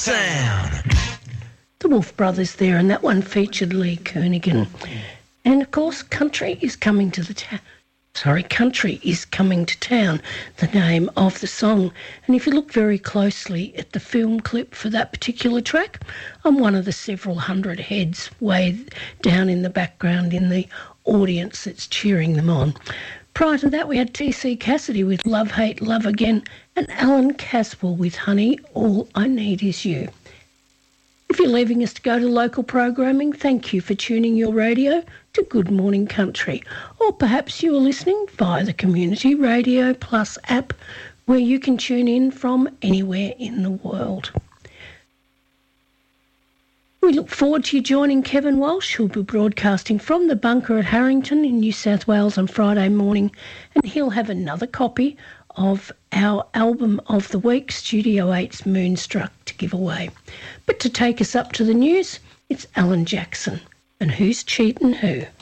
Sound. The Wolf Brothers there, and that one featured Lee Kernaghan. And of course, Country is coming to town, the name of the song. And if you look very closely at the film clip for that particular track, I'm one of the several hundred heads way down in the background in the audience that's cheering them on. Prior to that, we had T.C. Cassidy with Love, Hate, Love Again, and Alan Caswell with Honey, All I Need Is You. If you're leaving us to go to local programming, thank you for tuning your radio to Good Morning Country. Or perhaps you are listening via the Community Radio Plus app, where you can tune in from anywhere in the world. We look forward to you joining Kevin Walsh, who'll be broadcasting from the bunker at Harrington in New South Wales on Friday morning, and he'll have another copy of our album of the week, Studio 8's Moonstruck, to give away. But to take us up to the news, it's Alan Jackson and Who's Cheatin' Who?